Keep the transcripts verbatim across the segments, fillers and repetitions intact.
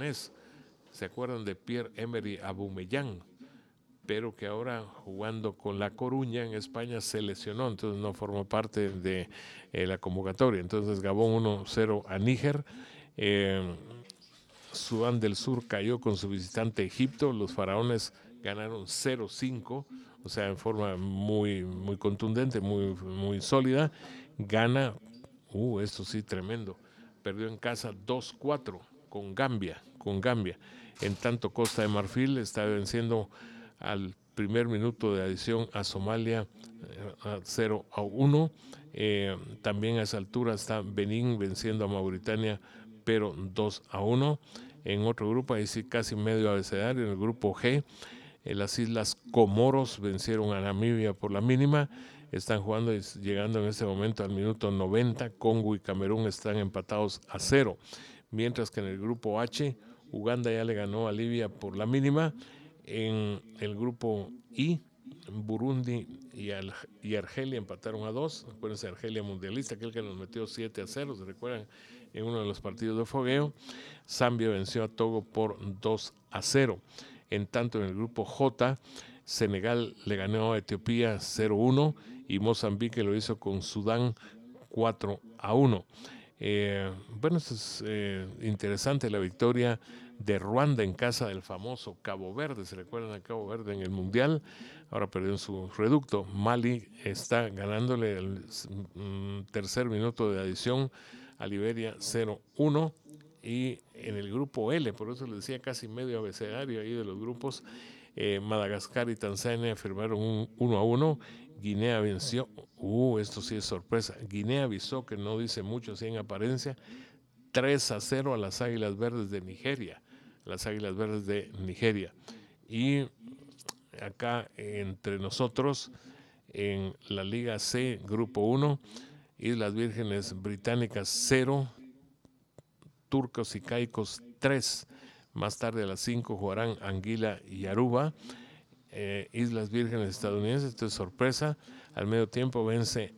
Leganés. ¿Se acuerdan de Pierre-Emerick Aubameyang? Pero que ahora jugando con La Coruña en España se lesionó, entonces no formó parte de eh, la convocatoria. Entonces Gabón uno cero a Níger. Eh, Sudán del Sur cayó con su visitante Egipto. Los faraones ganaron cero cinco, o sea, en forma muy, muy contundente, muy, muy sólida. Gana, uh, esto sí, tremendo. Perdió en casa dos cuatro con Gambia, con Gambia. En tanto, Costa de Marfil está venciendo al primer minuto de adición a Somalia eh, a cero a uno. Eh, también a esa altura está Benín venciendo a Mauritania, pero dos a uno. En otro grupo, ahí sí casi medio abecedario, en el grupo G, eh, las Islas Comoros vencieron a Namibia por la mínima. Están jugando y llegando en este momento al minuto noventa. Congo y Camerún están empatados a cero. Mientras que en el grupo H, Uganda ya le ganó a Libia por la mínima. En el grupo I, Burundi y, Al y Argelia empataron a dos. Acuérdense, Argelia mundialista, aquel que nos metió siete a cero, ¿se recuerdan? En uno de los partidos de fogueo. Zambia venció a Togo por dos a cero. En tanto, en el grupo J, Senegal le ganó a Etiopía cero uno y Mozambique lo hizo con Sudán cuatro a uno. Eh, bueno, esto es eh, interesante, la victoria de Ruanda en casa del famoso Cabo Verde. ¿Se recuerdan a Cabo Verde en el Mundial? Ahora perdió en su reducto. Mali está ganándole el mm, tercer minuto de adición a Liberia cero uno. Y en el grupo L, por eso les decía casi medio abecedario ahí de los grupos, eh, Madagascar y Tanzania firmaron un uno a uno. Guinea venció, uh, esto sí es sorpresa, Guinea-Bissau, que no dice mucho así en apariencia, tres a cero a las Águilas Verdes de Nigeria, las Águilas Verdes de Nigeria. Y acá entre nosotros, en la Liga C, Grupo uno, Islas Vírgenes Británicas cero, Turcos y Caicos tres. Más tarde a las cinco jugarán Anguila y Aruba. Eh, Islas Vírgenes estadounidenses, esto es sorpresa. Al medio tiempo vence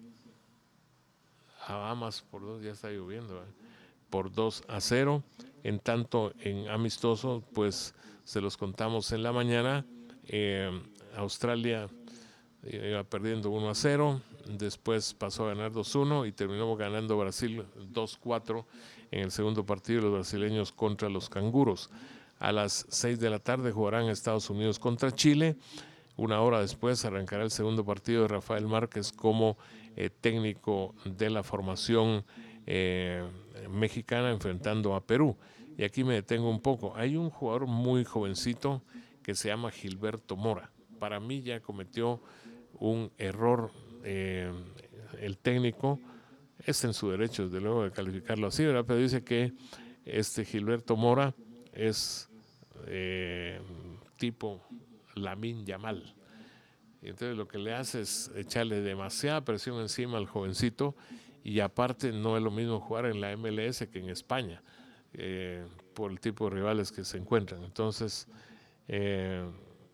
a Bahamas por dos, ya está lloviendo, ¿eh? por dos a cero. En tanto, en amistoso, pues se los contamos en la mañana. Eh, Australia iba perdiendo uno a cero, después pasó a ganar dos uno y terminó ganando Brasil dos cuatro en el segundo partido de los brasileños contra los canguros. A las seis de la tarde jugarán Estados Unidos contra Chile. Una hora después arrancará el segundo partido de Rafael Márquez como eh, técnico de la formación eh, mexicana enfrentando a Perú. Y aquí me detengo un poco. Hay un jugador muy jovencito que se llama Gilberto Mora. Para mí ya cometió un error eh, el técnico. Es en su derecho, desde luego, de calificarlo así, ¿verdad? Pero dice que este Gilberto Mora es eh, tipo Lamine Yamal. Y entonces lo que le hace es echarle demasiada presión encima al jovencito, y aparte no es lo mismo jugar en la M L S que en España, eh, por el tipo de rivales que se encuentran. Entonces, eh,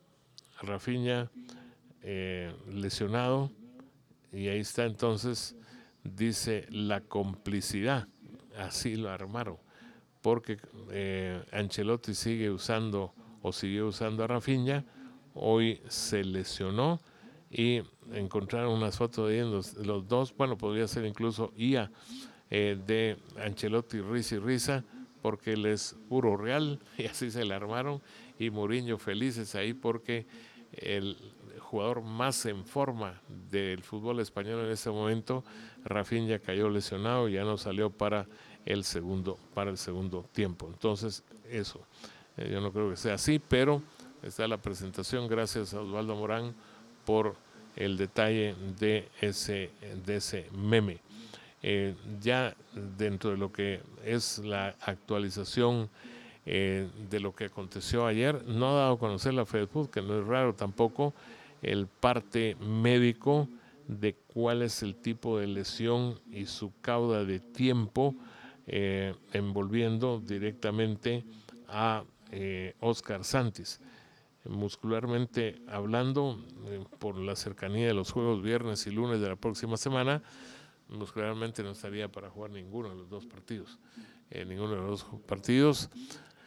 Rafinha eh, lesionado, y ahí está entonces, dice la complicidad, así lo armaron, porque eh, Ancelotti sigue usando o siguió usando a Rafinha. Hoy se lesionó y encontraron unas fotos de los, los dos, bueno, podría ser incluso I A eh, de Ancelotti, risa y risa, porque él es puro real, y así se le armaron, y Mourinho felices ahí porque el jugador más en forma del fútbol español en este momento, Rafinha, cayó lesionado y ya no salió para el segundo, para el segundo tiempo. Entonces, eso, eh, yo no creo que sea así, pero está la presentación. Gracias a Osvaldo Morán por el detalle de ese, de ese meme. Eh, ya dentro de lo que es la actualización eh, de lo que aconteció ayer, no ha dado a conocer la FEDFUT, que no es raro tampoco, el parte médico de cuál es el tipo de lesión y su cauda de tiempo, eh, envolviendo directamente a eh, Oscar Santis. Muscularmente hablando, eh, por la cercanía de los juegos viernes y lunes de la próxima semana, muscularmente no estaría para jugar ninguno de los dos partidos. Eh, ninguno de los dos partidos.